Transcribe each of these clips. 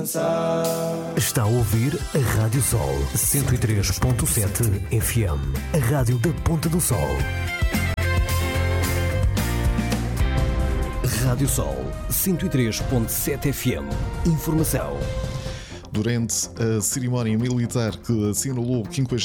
descansar. Está a ouvir a Rádio Sol 103.7 FM, a rádio da Ponta do Sol. Rádio Sol 103.7 FM. Informação. Durante a cerimónia militar que assinalou o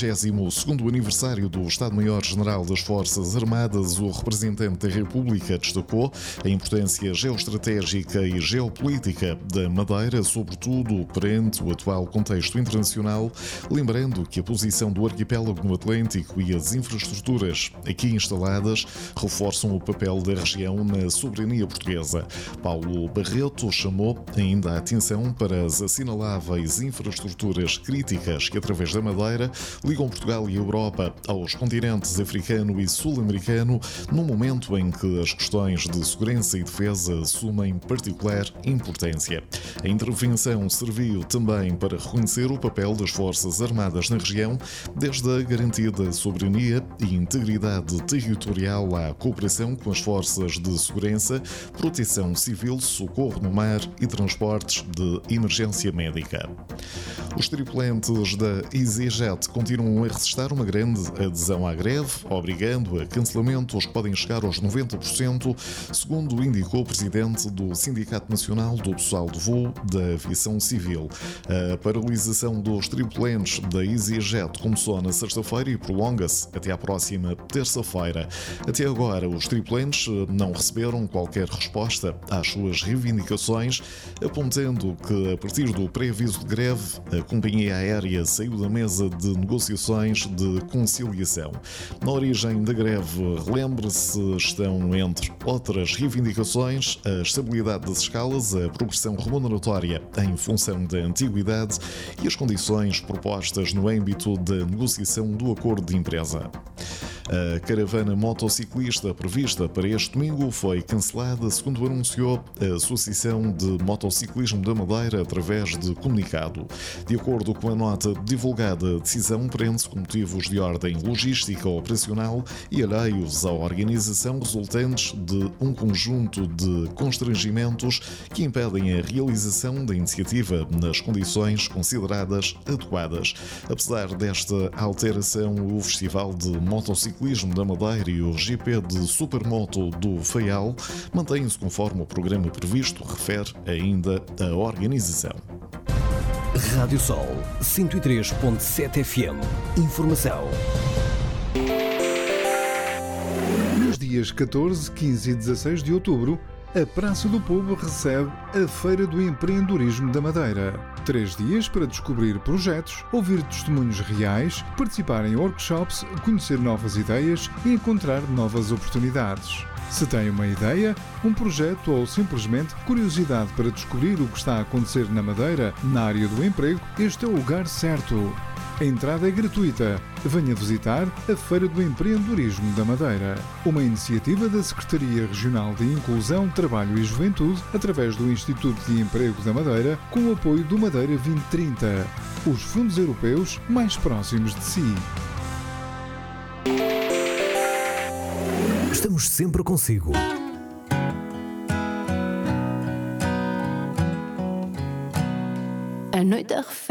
52º aniversário do Estado-Maior-General das Forças Armadas, o representante da República destacou a importância geoestratégica e geopolítica da Madeira, sobretudo perante o atual contexto internacional, lembrando que a posição do arquipélago no Atlântico e as infraestruturas aqui instaladas reforçam o papel da região na soberania portuguesa. Paulo Barreto chamou ainda a atenção para as assinaláveis infraestruturas críticas que, através da Madeira, ligam Portugal e a Europa aos continentes africano e sul-americano, num momento em que as questões de segurança e defesa assumem particular importância. A intervenção serviu também para reconhecer o papel das Forças Armadas na região, desde a garantia da soberania e integridade territorial à cooperação com as forças de segurança, proteção civil, socorro no mar e transportes de emergência médica. Os tripulantes da EasyJet continuam a registrar uma grande adesão à greve, obrigando a cancelamentos que podem chegar aos 90%, segundo indicou o presidente do Sindicato Nacional do Pessoal de Voo da Aviação Civil. A paralisação dos tripulantes da EasyJet começou na sexta-feira e prolonga-se até à próxima terça-feira. Até agora, os tripulantes não receberam qualquer resposta às suas reivindicações, apontando que, a partir do pré-aviso de greve, a companhia aérea saiu da mesa de negociações de conciliação. Na origem da greve, relembre-se, estão, entre outras reivindicações, a estabilidade das escalas, a progressão remuneratória em função da antiguidade e as condições propostas no âmbito da negociação do acordo de empresa. A caravana motociclista prevista para este domingo foi cancelada, segundo anunciou a Associação de Motociclismo da Madeira através de comunicado. De acordo com a nota divulgada, a decisão prende-se com motivos de ordem logística operacional e alheios à organização resultantes de um conjunto de constrangimentos que impedem a realização da iniciativa nas condições consideradas adequadas. Apesar desta alteração, o Festival de Motociclismo da Madeira e o GP de Supermoto do Faial mantêm-se conforme o programa previsto, refere ainda a organização. Rádio Sol 103.7 FM. Informação. Nos dias 14, 15 e 16 de outubro, a Praça do Povo recebe a Feira do Empreendedorismo da Madeira. 3 dias para descobrir projetos, ouvir testemunhos reais, participar em workshops, conhecer novas ideias e encontrar novas oportunidades. Se tem uma ideia, um projeto ou simplesmente curiosidade para descobrir o que está a acontecer na Madeira, na área do emprego, este é o lugar certo. A entrada é gratuita. Venha visitar a Feira do Empreendedorismo da Madeira, uma iniciativa da Secretaria Regional de Inclusão, Trabalho e Juventude, através do Instituto de Emprego da Madeira, com o apoio do Madeira 2030, os fundos europeus mais próximos de si. Estamos sempre consigo. A noite arrefece.